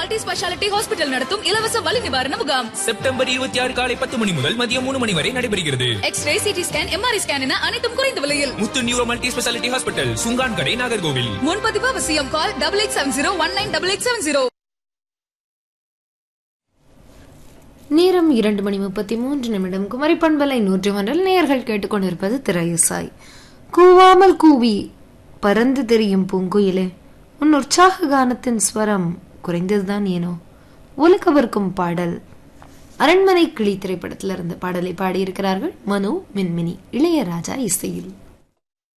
Multi speciality hospital நடத்தும் இலவச வலி நிவாரண முகாம் செப்டம்பர் 26 காலை 10 மணி முதல் மதியம் 3 மணி வரை நடைபெறுகிறது. X ray, CT scan, MRI scan என அனைத்தும் குறைந்த விலையில். முத்து நியூரோ மல்டி ஸ்பெஷாலிட்டி ஹாஸ்பிட்டல், சுங்கான் கடை, நாகர்கோவில். முன்பதிவு அவசியம். கால் 8870198870. நேரம் 2:33 குமரி பண்பலை 101 நேயர்கள் கேட்டுக்கொண்டிருப்பது திரையிசாய். கூவாமல் கூவி பறந்து தெரியும் பூங்குயிலே, உன் உற்சாக கானத்தின் ஸ்வரம் குறைந்ததுதான் ஏனோ. உலகவர்க்கும் பாடல் அரண்மனை கிளி திரைப்படத்திலிருந்து பாடலை பாடியிருக்கிறார்கள் மனு, மின்மினி. இளையராஜா இசையில்.